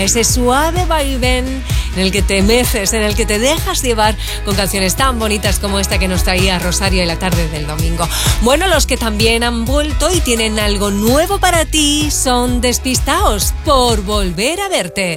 ese suave vaivén en el que te meces, en el que te dejas llevar con canciones tan bonitas como esta que nos traía Rosario en la tarde del domingo. Bueno, los que también han vuelto y tienen algo nuevo para ti son Despistaos por volver a verte.